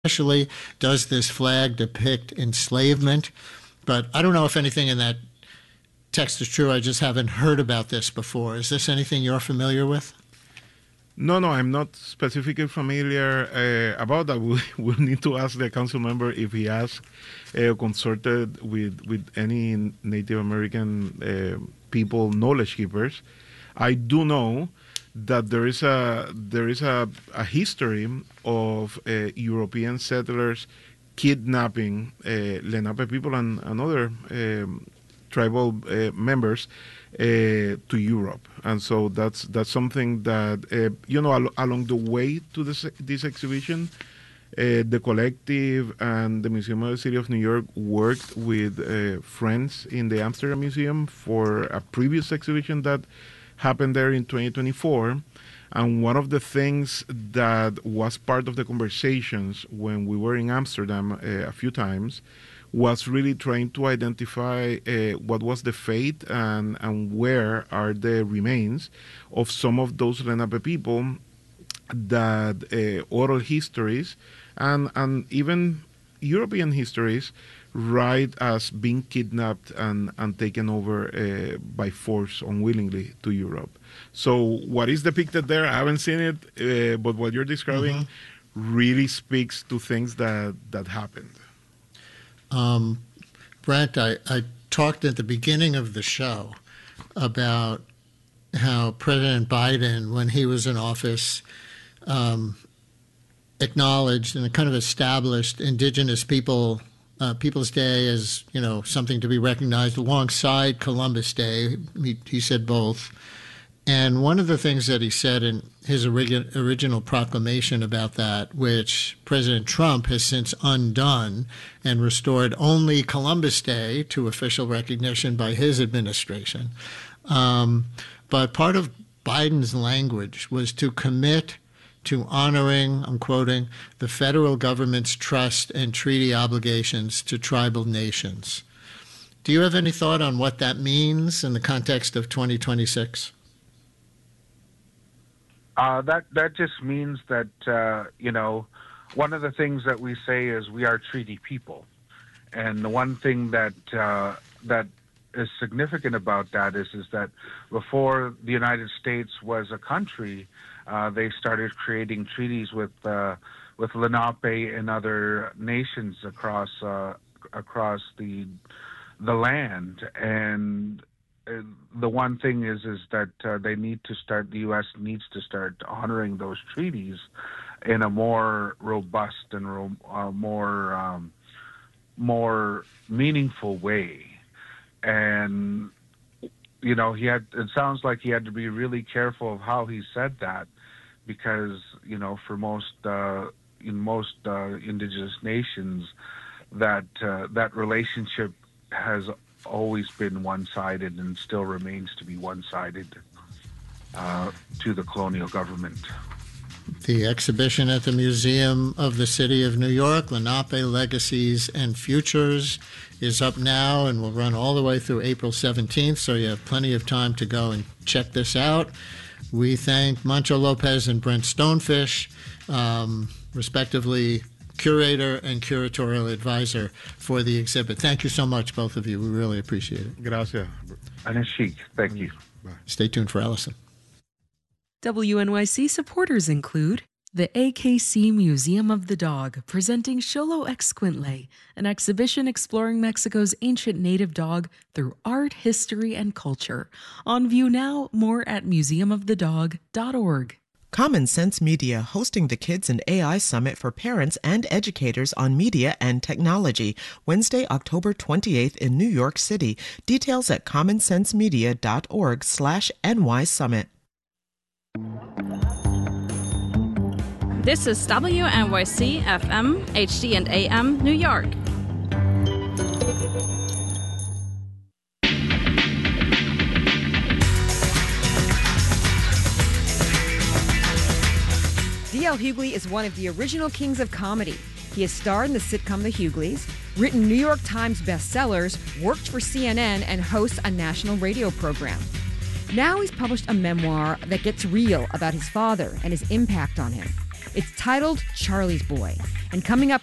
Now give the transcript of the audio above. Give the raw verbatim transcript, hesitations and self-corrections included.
especially, does this flag depict enslavement? But I don't know if anything in that text is true. I just haven't heard about this before. Is this anything you're familiar with? No, no, I'm not specifically familiar uh, about that. We will need to ask the council member if he has uh, consulted with with any Native American uh, people knowledge keepers. I do know that there is a there is a, a history of uh, European settlers kidnapping uh, Lenape people and, and other um, tribal uh, members uh, to Europe, and so that's that's something that uh, you know al- along the way to this this exhibition, uh, the collective and the Museum of the City of New York worked with uh, friends in the Amsterdam Museum for a previous exhibition that happened there in twenty twenty-four. And one of the things that was part of the conversations when we were in Amsterdam uh, a few times was really trying to identify uh, what was the fate and, and where are the remains of some of those Lenape people that uh, oral histories and, and even European histories write as being kidnapped and, and taken over uh, by force unwillingly to Europe. So what is depicted there, I haven't seen it, uh, but what you're describing mm-hmm. really speaks to things that, that happened. Um, Brent, I, I talked at the beginning of the show about how President Biden, when he was in office, um, acknowledged and kind of established Indigenous people uh, People's Day as, you know, something to be recognized alongside Columbus Day. He, he said both. And one of the things that he said in his origi- original proclamation about that, which President Trump has since undone and restored only Columbus Day to official recognition by his administration. Um, but part of Biden's language was to commit to honoring, I'm quoting, the federal government's trust and treaty obligations to tribal nations. Do you have any thought on what that means in the context of twenty twenty-six? Uh, that that just means that, uh, you know, one of the things that we say is we are treaty people. And the one thing that uh, that is significant about that is, is that before the United States was a country, uh, they started creating treaties with uh, with Lenape and other nations across uh, across the the land. And the one thing is is that uh, they need to start, the U S needs to start honoring those treaties in a more robust and ro- uh, more um, more meaningful way. And you know, he had, it sounds like he had to be really careful of how he said that, because you know, for most uh, in most uh, indigenous nations, that uh, that relationship has always been one-sided and still remains to be one-sided uh, to the colonial government. The exhibition at the Museum of the City of New York, Lenape Legacies and Futures, is up now and will run all the way through April seventeenth, so you have plenty of time to go and check this out. We thank Mancho Lopez and Brent Stonefish, um, respectively curator and curatorial advisor for the exhibit. Thank you so much, both of you. We really appreciate it. Gracias. Anashik, thank you. Bye. Stay tuned for Allison. W N Y C supporters include the A K C Museum of the Dog, presenting Xolo Exquintle, an exhibition exploring Mexico's ancient native dog through art, history, and culture. On view now, more at museum of the dog dot org. Common Sense Media hosting the Kids and A I Summit for parents and educators on media and technology, Wednesday, October twenty-eighth in New York City. Details at commonsensemedia.org slash NY Summit. This is W N Y C F M, H D and A M, New York. D L. Hughley is one of the original kings of comedy. He has starred in the sitcom The Hughleys, written New York Times bestsellers, worked for C N N, and hosts a national radio program. Now he's published a memoir that gets real about his father and his impact on him. It's titled Charlie's Boy. And coming up